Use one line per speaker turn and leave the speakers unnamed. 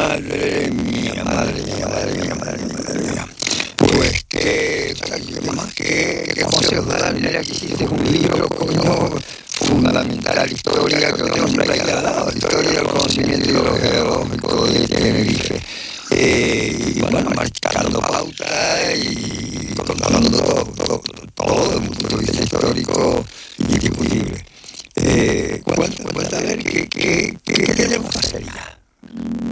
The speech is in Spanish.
madre mía, madre mía, madre mía, madre mía, madre mía. Pues que, más que consejos dar, mira, que hiciste un libro, coño, fundamental, historia, que no siempre haya dado, historia del conocimiento geológico de Tenerife. Y bueno, marcando pauta y contando todo desde un punto de vista histórico indiscutible. Cuenta a ver